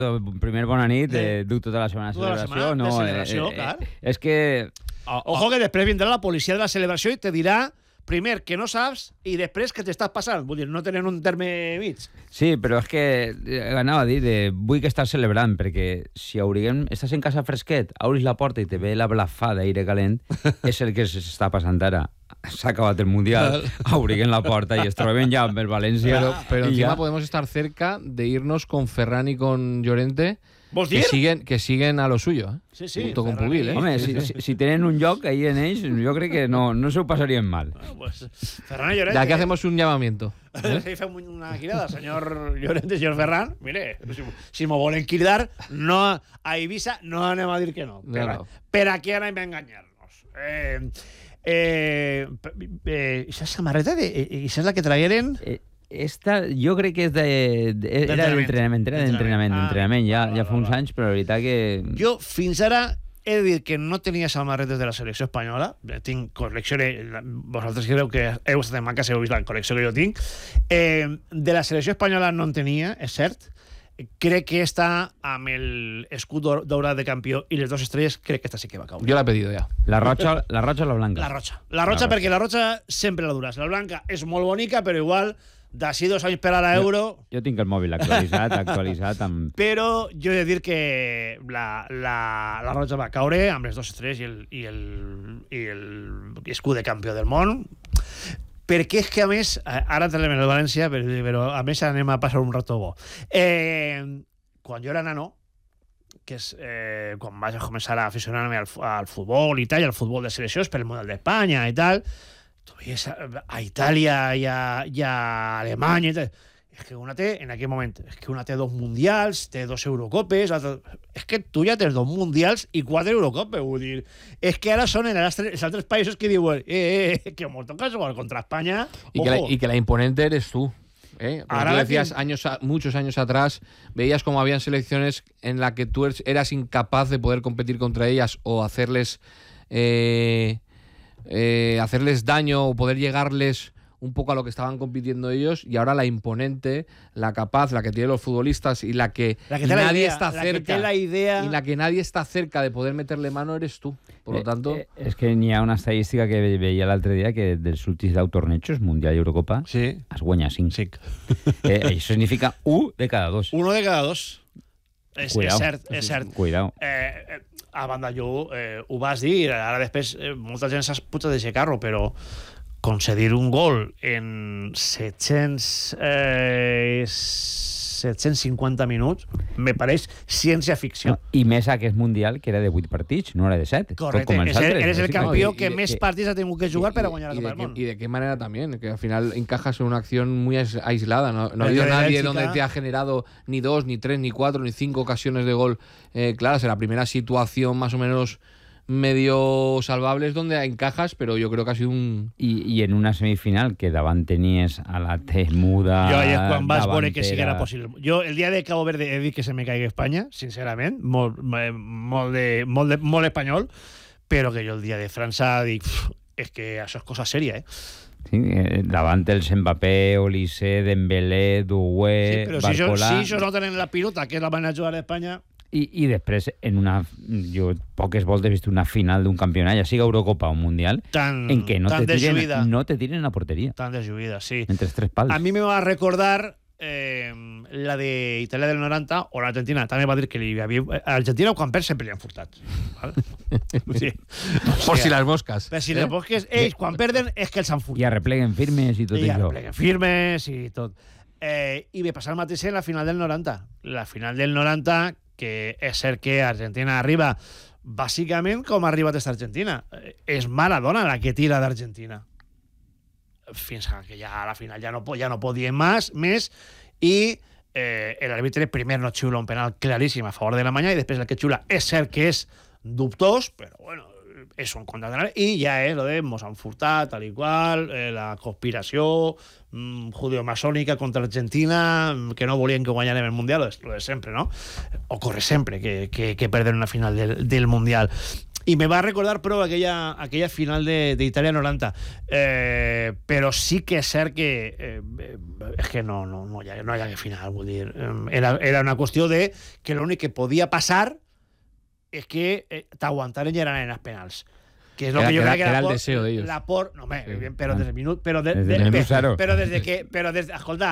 Primer bona nit, duc tota la setmana de celebració. De celebració, clar. És que... Ojo que després vindrà la policia de la celebració i te dirà primer que no saps i després que t'estàs passant. Vull dir, no tenen un terme mig. Sí, però és que anava a dir, vull que estàs celebrant, perquè si estàs en casa fresquet, obris la porta i te ve la blafada d'aire calent, és el que s'està passant ara. S'ha acabat el Mundial, obrin la porta y es troben ya en el Valencia. Pero encima podemos estar cerca de irnos con Ferran y con Llorente, que siguen a lo suyo, Sí, sí. Junto con Pubil, Home, si tienen un lloc ahí en ells, jo crec que no se ho passarien mal. Bueno, pues, Ferran y Llorente... De aquí hacemos un llamamiento. Fem una girada, señor Llorente, señor Ferran. Mire, si me volen cridar, no, a Ibiza no anem a dir que no. Per a què anem a enganyar-nos? Esa samarreta, esa és la que tragueren... Esta, jo crec que era d'entrenament, ja fa uns anys, però la veritat que... Jo fins ara he de dir que no tenia samarretes de la selecció espanyola, tinc col·lecció, vosaltres creu que heu estat en manca si heu vist la col·lecció que jo tinc, de la selecció espanyola no en tenia, és cert. Crec que esta, amb l'escut daurat de campió i les dues estrelles, crec que esta sí que va caure. Jo l'he pedido ja. La roja o la blanca? La roja, perquè la roja sempre la duràs. La blanca és molt bonica, però igual d'ací 2 anys per a l'Euro... Jo tinc el mòbil actualitzat amb... Però jo he de dir que la roja va caure amb les dues estrelles i l'escut de campió del món, perquè és que, a més, ara entrem en el València, però a més anem a passar un rato bo. Quan jo era nano, que és quan vaig començar a aficionar-me al futbol i tal, i al futbol de seleccions per el Mundial d'Espanya i tal, tu veies a Itàlia i a Alemanya i tal, és que una té, en aquell moment, és que una té 2 mundials, té 2 Eurocopes, és que tu ja tens 2 mundials i 4 Eurocopes, vull dir, és que ara són els altres països que diuen que ens toca jugar contra Espanya, y que la imponente eres tú. Ahora tú decías muchos años atrás, veías como habían selecciones en las que tú eras incapaz de poder competir contra ellas o hacerles daño o poder llegarles un poco a lo que estaban compitiendo ellos, y ahora la imponente, la capaz, la que tiene los futbolistas y la que nadie está cerca, y la que nadie está cerca de poder meterle mano eres tú. Por lo tanto... És que n'hi ha una estadística que veia l'altre dia, que dels últims 10 tornejos, Mundial i Eurocopa, es guanya 5. Això significa 1 de cada 2. 1 de cada 2. És cert. Cuidao. A banda, jo ho vas dir, ara després molta gent s'ha putat de carro, però concedir un gol en 750 minuts me pareix ciència-ficció. I més aquest Mundial, que era de 8 partits, no era de 7. Correcte, eres el campió que més partits ha tingut que jugar per a guanyar la Copa del Món. Y de qué manera también, que al final encajas en una acción muy aislada. No ha habido nadie donde te ha generado ni 2, ni 3, ni 4, ni 5 ocasiones de gol claras. En la primera situación más o menos medio salvables donde encajas, però jo crec que ha sido un... I en una semifinal que davant tenies a la Temuda... Jo allà quan vas veure que sí que era possible. Jo el dia de Cabo Verde he dit que se me caigui Espanya, sincerament, molt espanyol, però que jo el dia de França dic, és que això és cosa sèria, Sí, davant els Mbappé, Olise, Dembélé, Doué, Barcola... Si ells no tenen la pilota, que és la manera de jugar a Espanya... I després, jo poques voltes he vist una final d'un campionat, ja siga Eurocopa o Mundial, en què no te tiren a porteria. Tan deslluïda, sí. Entre els 3 pals. A mi me va recordar la d'Itàlia del 90 o l'Argentina. També va dir que a Argentina quan perd sempre li han furtat. Sí. Por si las moscas. Per si les mosques, ells quan perden és que els han furtat. I arrepleguen firmes i tot això. I arrepleguen firmes i tot. I ve passar el mateix en la final del 90. La final del 90, que és cert que Argentina arriba bàsicament com ha arribat esta Argentina. És Maradona la que tira d'Argentina. Fins que ja a la final ja no podien més, i l'àrbitre primer no xiula un penal claríssim a favor de l'Alemanya, i després el que xiula és cert que és dubtós, però bueno, és un contratenal, i ja és lo de mos han furtat, tal i qual, la conspiració judeo-masònica contra Argentina, que no volien que guanyarem el Mundial, lo de sempre, no? Ocorre sempre que perden una final del Mundial. I me va recordar prou aquella final d'Itàlia 90. Però sí que és cert que és que no hi ha final, vull dir, era una qüestió de que l'únic que podia passar és que t'aguantaren i eren els penals. Que és lo que jo crec que era el deseo de ellos. No, home, però des del minut... Però des de minut zero. Però des de que... Escolta,